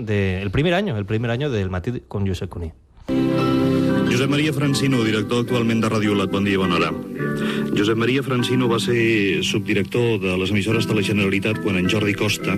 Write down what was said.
el primer año del Matí con Josep Cuní. Josep Maria Francino, director actualment de Ràdio Lat. Bon dia, bona hora. Josep Maria Francino va ser subdirector de les emissores de la Generalitat quan en Jordi Costa